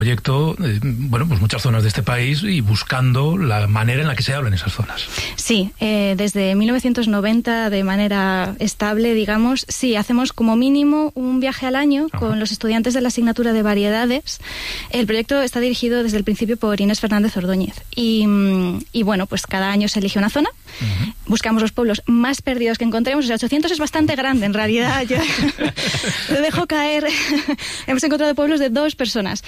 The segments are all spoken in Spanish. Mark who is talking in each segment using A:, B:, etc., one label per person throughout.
A: proyecto, pues muchas zonas de este país y buscando la manera en la que se habla en esas zonas.
B: Sí, desde 1990 de manera estable, digamos, sí, hacemos como mínimo un viaje al año con los estudiantes de la asignatura de variedades. El proyecto está dirigido desde el principio por Inés Fernández Ordóñez y bueno, pues cada año se elige una zona, buscamos los pueblos más perdidos que encontremos, o sea, 800 es bastante grande en realidad, yo lo dejo caer, hemos encontrado pueblos de 2 personas.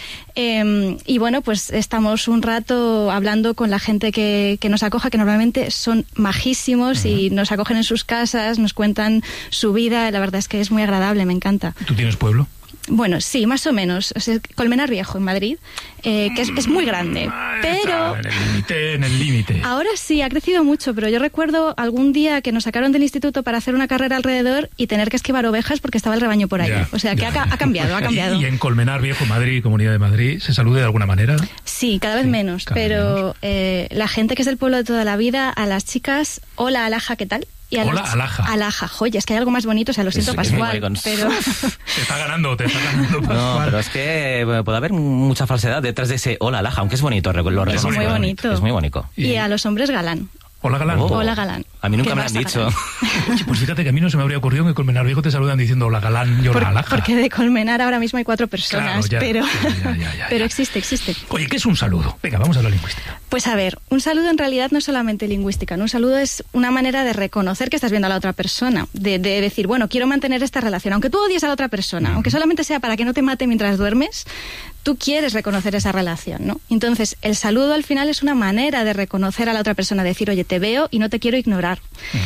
B: Y bueno, pues estamos un rato hablando con la gente que nos acoja, que normalmente son majísimos y nos acogen en sus casas, nos cuentan su vida, la verdad es que es muy agradable, me encanta.
A: ¿Tú tienes pueblo?
B: Bueno, sí, más o menos. O sea, Colmenar Viejo, en Madrid, que es muy grande. Pero
A: en el límite.
B: Ahora sí, ha crecido mucho, pero yo recuerdo algún día que nos sacaron del instituto para hacer una carrera alrededor y tener que esquivar ovejas porque estaba el rebaño por ahí. O sea, que ha cambiado.
A: ¿Y en Colmenar Viejo, Madrid, Comunidad de Madrid, se salude de alguna manera?
B: Sí, cada vez menos. Pero la gente que es del pueblo de toda la vida, a las chicas, hola, Alaja, ¿qué tal?
A: Hola, Alaja.
B: Alaja, joya, es que hay algo más bonito, o sea, lo siento, Pascual, pero...
A: Te está ganando, Pascual.
C: No, pero es que puede haber mucha falsedad detrás de ese hola, Alaja, aunque es bonito,
B: Es muy bonito.
C: Es muy bonito.
B: Y a los hombres galán.
A: Hola, Galán.
B: Hola, Galán.
C: A mí nunca me lo han dicho.
A: Oye, pues fíjate que a mí no se me habría ocurrido que en Colmenar Viejo te saludan diciendo hola, Galán y hola, Alaja.
B: Porque de Colmenar ahora mismo hay 4 personas,
A: claro,
B: pero existe.
A: Oye, ¿qué es un saludo? Venga, vamos a la lingüística.
B: Pues a ver, un saludo en realidad no es solamente lingüística, ¿no? Un saludo es una manera de reconocer que estás viendo a la otra persona, de decir, bueno, quiero mantener esta relación, aunque tú odies a la otra persona, aunque solamente sea para que no te mate mientras duermes, tú quieres reconocer esa relación, ¿no? Entonces, el saludo al final es una manera de reconocer a la otra persona, decir, oye, te veo y no te quiero ignorar.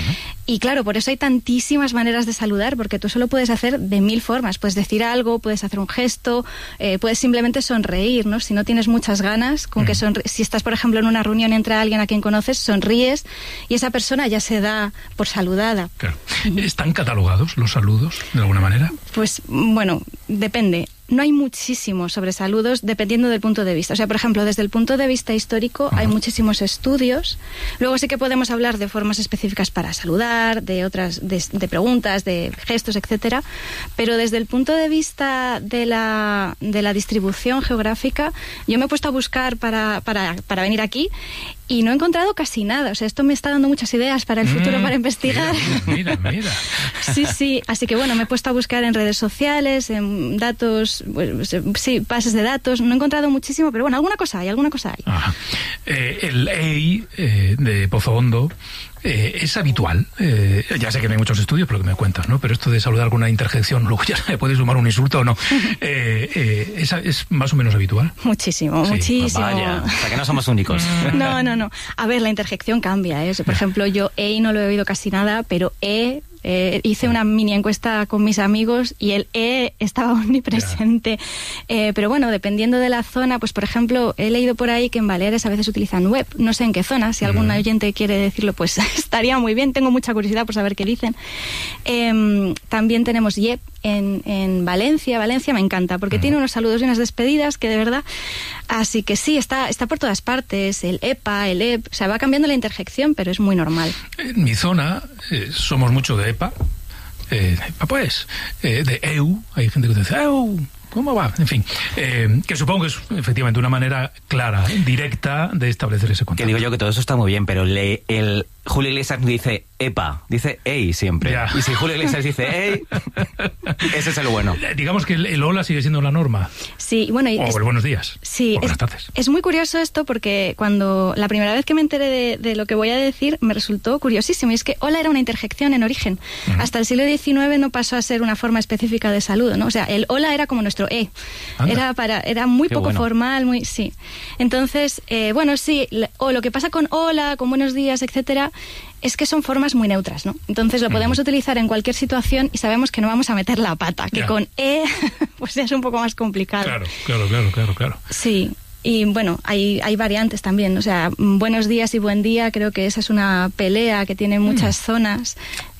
B: Y claro, por eso hay tantísimas maneras de saludar, porque tú solo puedes hacer de 1000 formas. Puedes decir algo, puedes hacer un gesto, puedes simplemente sonreír, ¿no? Si no tienes muchas ganas, con que si estás, por ejemplo, en una reunión entre alguien a quien conoces, sonríes y esa persona ya se da por saludada.
A: Claro. ¿Están catalogados los saludos, de alguna manera?
B: Pues, bueno, depende. No hay muchísimos sobre saludos dependiendo del punto de vista. O sea, por ejemplo, desde el punto de vista histórico hay muchísimos estudios. Luego sí que podemos hablar de formas específicas para saludar, de otras, de preguntas, de gestos, etcétera. Pero desde el punto de vista de la distribución geográfica, yo me he puesto a buscar para venir aquí y no he encontrado casi nada. O sea, esto me está dando muchas ideas para el futuro, para investigar.
A: Mira.
B: Sí. Así que bueno, me he puesto a buscar en redes sociales, en datos, bases de datos. No he encontrado muchísimo, pero bueno, alguna cosa hay.
A: Ajá. El EI de Pozo Hondo es habitual. Ya sé que no hay muchos estudios, pero que me cuentas, ¿no? Pero esto de saludar con una interjección, luego ya le puedes sumar un insulto o no. ¿Es más o menos habitual?
B: Muchísimo.
C: Vaya, o sea que no somos únicos.
B: No. A ver, la interjección cambia, ¿eh? Por ejemplo, yo no lo he oído casi nada, pero hice una mini encuesta con mis amigos y el estaba omnipresente. Pero bueno, dependiendo de la zona, pues por ejemplo, he leído por ahí que en Baleares a veces utilizan web. No sé en qué zona, si algún oyente quiere decirlo, pues estaría muy bien. Tengo mucha curiosidad por saber qué dicen. También tenemos yep en Valencia. Valencia me encanta porque tiene unos saludos y unas despedidas que de verdad... Así que sí, está por todas partes, el EPA, el EP, o sea, va cambiando la interjección, pero es muy normal.
A: En mi zona somos mucho de EPA, de EU, hay gente que dice EU, ¿cómo va? En fin, que supongo que es efectivamente una manera clara, directa de establecer ese contacto.
C: Que digo yo que todo eso está muy bien, pero el Julio Iglesias dice EPA, dice EI siempre.
A: Ya.
C: Y si Julio Iglesias dice EI, ese es el bueno.
A: Digamos que el hola sigue siendo la norma.
B: Sí, bueno,
A: o el buenos días.
B: Sí, es muy curioso esto porque cuando la primera vez que me enteré de lo que voy a decir me resultó curiosísimo. Y es que hola era una interjección en origen. Hasta el siglo XIX no pasó a ser una forma específica de saludo, ¿no? O sea, el hola era como nuestro era muy poco formal, sí. Entonces, bueno, sí, o lo que pasa con hola, con buenos días, etcétera, es que son formas muy neutras, ¿no? Entonces lo podemos utilizar en cualquier situación y sabemos que no vamos a meter la pata, que con pues ya es un poco más complicado.
A: Claro.
B: Sí. Y bueno, hay variantes también, o sea, buenos días y buen día, creo que esa es una pelea que tiene muchas zonas.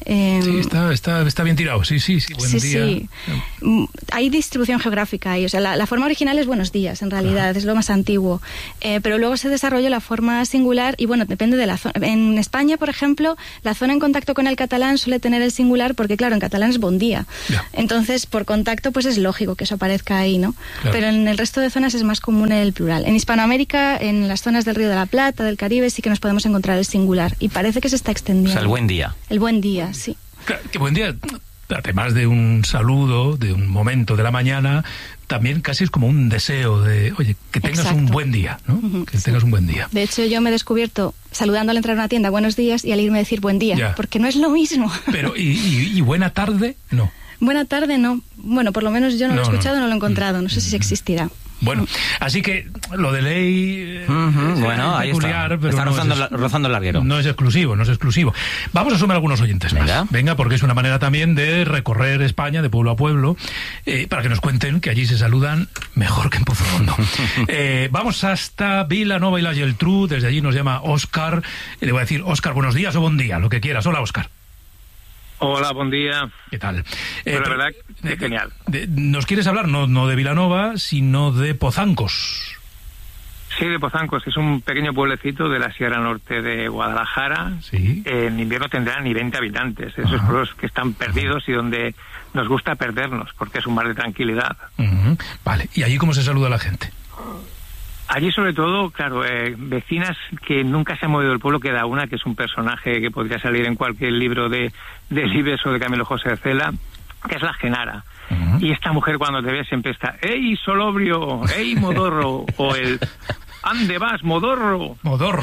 A: Sí, está bien tirado. Sí, buen día.
B: Sí. Hay distribución geográfica ahí. O sea, la forma original es buenos días, en realidad, es lo más antiguo. Pero luego se desarrolló la forma singular y, bueno, depende de la zona. En España, por ejemplo, la zona en contacto con el catalán suele tener el singular porque, claro, en catalán es bon día.
A: Ya.
B: Entonces, por contacto, pues es lógico que eso aparezca ahí, ¿no?
A: Claro.
B: Pero en el resto de zonas es más común el plural. En Hispanoamérica, en las zonas del Río de la Plata, del Caribe, sí que nos podemos encontrar el singular. Y parece que se está extendiendo.
C: O sea, el buen día.
B: El buen día, sí.
A: Claro, que buen día, además de un saludo, de un momento de la mañana, también casi es como un deseo de, oye, que tengas
B: Exacto.
A: un buen día, ¿no? Que tengas un buen día.
B: De hecho, yo me he descubierto saludando al entrar a una tienda, buenos días, y al irme a decir buen día,
A: Ya.
B: porque no es lo mismo.
A: Pero, ¿y buena tarde? No.
B: Buena tarde, no. Bueno, por lo menos yo no lo he escuchado, no lo he encontrado. No sé si existirá.
A: Bueno, así que lo de ley
C: Bueno, ahí
A: peculiar,
C: está.
A: pero
C: Está
A: no
C: rozando el larguero.
A: No es exclusivo. Vamos a sumar algunos oyentes
C: Venga.
A: más. Venga, porque es una manera también de recorrer España de pueblo a pueblo, para que nos cuenten que allí se saludan mejor que en Pozohondo. Vamos hasta Vilanova y la Geltrú. Desde allí nos llama Óscar. Le voy a decir, Óscar, buenos días o buen día, lo que quieras. Hola, Óscar.
D: Hola, buen día.
A: ¿Qué tal?
D: Pues la verdad, genial.
A: ¿Nos quieres hablar no de Vilanova, sino de Pozancos?
D: Sí, de Pozancos, es un pequeño pueblecito de la Sierra Norte de Guadalajara.
A: Sí.
D: En invierno tendrán ni 20 habitantes. Esos pueblos que están perdidos y donde nos gusta perdernos, porque es un mar de tranquilidad.
A: Ujú. Vale, ¿y allí cómo se saluda a la gente?
D: Allí, sobre todo, claro, vecinas que nunca se ha movido del pueblo. Queda una que es un personaje que podría salir en cualquier libro de Libes o de Camilo José de Cela, que es la Genara.
A: Uh-huh.
D: Y esta mujer, cuando te ve, siempre está, ¡ey, Solobrio! ¡Ey, Modorro! O el, ¡ande vas, Modorro!
A: Modorro.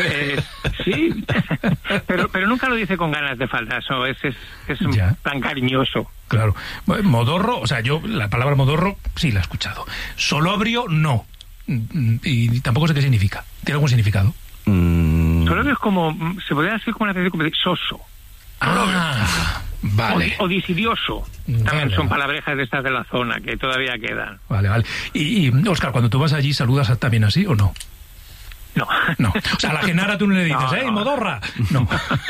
D: Sí, pero nunca lo dice con ganas de falta. Eso es
A: Ya.
D: tan cariñoso.
A: Claro. Bueno, modorro, o sea, yo la palabra modorro sí la he escuchado. Solobrio, no. Y tampoco sé qué significa. ¿Tiene algún significado?
D: Solobrio es como, se podría decir como una especie como de soso.
A: Ah, vale.
D: O disidioso.
A: Vale,
D: También son
A: vale.
D: palabrejas de estas de la zona que todavía quedan.
A: Vale. Y Óscar, cuando tú vas allí, ¿saludas también así o no?
D: No.
A: No. O sea, a la Genara tú no le dices,
D: No,
A: ¡ey,
D: no.
A: modorra! No.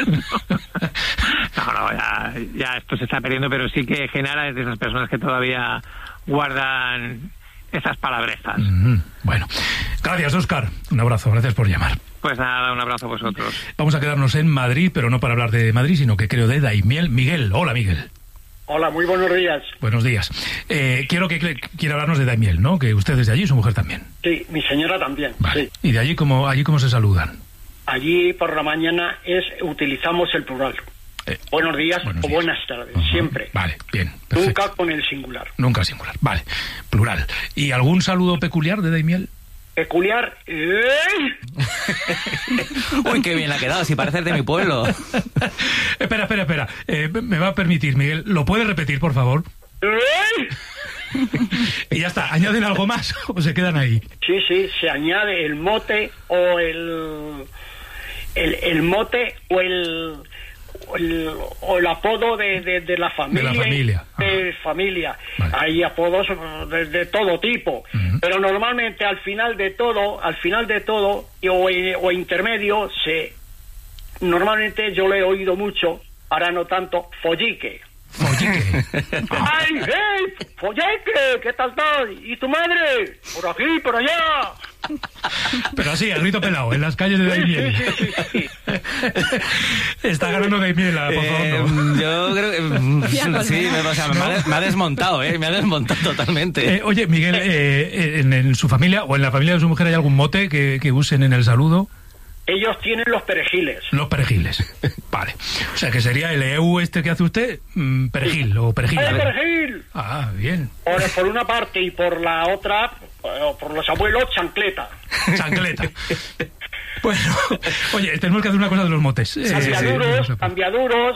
D: No, ya esto se está perdiendo, pero sí que Genara es de esas personas que todavía guardan esas palabrejas.
A: Bueno. Gracias, Óscar. Un abrazo. Gracias por llamar.
D: Pues nada, un abrazo a vosotros.
A: Vamos a quedarnos en Madrid, pero no para hablar de Madrid, sino que creo de Daimiel. Miguel. Hola, Miguel.
E: Hola, muy buenos días.
A: Buenos días. Quiere hablarnos de Daimiel, ¿no? Que usted es de allí, su mujer también.
E: Sí, mi señora también.
A: Vale.
E: Sí.
A: ¿Y de allí cómo se saludan?
E: Allí por la mañana utilizamos el plural. Buenos días
A: buenos
E: o
A: días.
E: buenas tardes,
A: Ujú.
E: siempre.
A: Vale, bien. Perfecto.
E: Nunca con el singular.
A: Nunca singular. Vale, plural. ¿Y algún saludo peculiar de Daimiel?
E: Peculiar.
C: Uy, qué bien ha quedado, si pareces de mi pueblo.
A: Espera. Me va a permitir, Miguel. ¿Lo puede repetir, por favor? Y ya está. ¿Añaden algo más o se quedan ahí?
E: Sí, se añade el mote o el mote o el apodo de la familia.
A: De la familia.
E: De familia.
A: Vale.
E: Hay apodos de todo tipo.
A: Ujú.
E: Pero normalmente al final de todo, o intermedio, normalmente yo lo he oído mucho, ahora no tanto, follique.
A: Follique.
E: ¡Ay, hey! ¡Follique! ¿Qué tal estás? ¿Y tu madre? Por aquí, por allá.
A: Pero así, a grito pelado, en las calles de Daimiel.
E: Sí.
A: Está ganando Daimiel a Pozohondo.
C: Yo creo que sí, me ha desmontado, me ha desmontado totalmente.
A: Oye, Miguel, en su familia o en la familia de su mujer hay algún mote que usen en el saludo.
E: Ellos tienen los perejiles.
A: Los perejiles. Vale. O sea, que sería el EU este que hace usted, perejil o perejil.
E: ¡Ay, perejil!
A: Ah, bien.
E: Por una parte y por la otra, por los abuelos, chancleta.
A: Chancleta. Bueno, oye, tenemos que hacer una cosa de los motes.
E: Cambiaduros.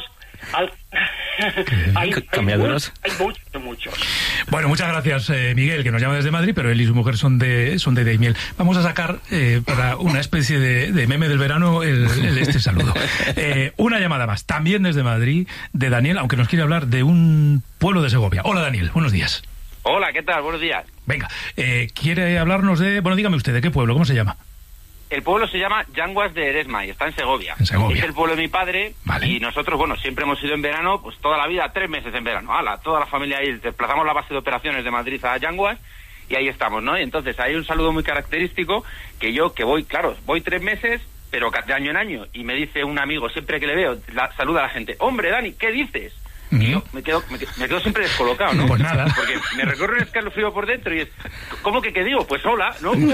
C: Cambiaduros.
E: Hay muchos.
A: Bueno, muchas gracias, Miguel, que nos llama desde Madrid, pero él y su mujer son de Daimiel. Vamos a sacar para una especie de meme del verano este saludo. Una llamada más, también desde Madrid, de Daniel, aunque nos quiere hablar de un pueblo de Segovia. Hola, Daniel, buenos días.
F: Hola, ¿qué tal? Buenos días.
A: Venga, quiere hablarnos de... Bueno, dígame usted, ¿de qué pueblo? ¿Cómo se llama?
F: El pueblo se llama Llanguas de Eresma y está en Segovia.
A: En Segovia.
F: Es el pueblo de mi padre.
A: Vale.
F: Y nosotros, bueno, siempre hemos ido en verano, pues toda la vida, 3 meses en verano. Toda la familia ahí, desplazamos la base de operaciones de Madrid a Llanguas y ahí estamos, ¿no? Y entonces hay un saludo muy característico que yo, que voy 3 meses, pero de año en año. Y me dice un amigo, siempre que le veo, saluda a la gente, hombre, Dani, ¿qué dices? Y yo me quedo siempre descolocado, ¿no?
A: Pues nada.
F: Porque me recorre un escalofrío por dentro y es, ¿cómo que qué digo? Pues hola, ¿no?